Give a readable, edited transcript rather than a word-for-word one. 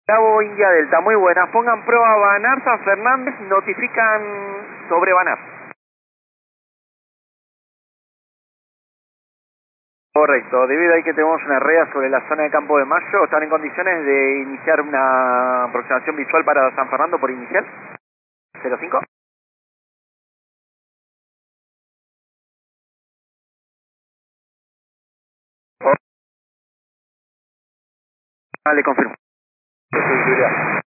Bravo India Delta, muy buenas. Pongan prueba Banar, San Fernández, notifican sobre Banar. Correcto, debido a que tenemos una red sobre la zona de Campo de Mayo, ¿están en condiciones de iniciar una aproximación visual para San Fernando por inicial? 05. Le confirmo. Sí, Julia.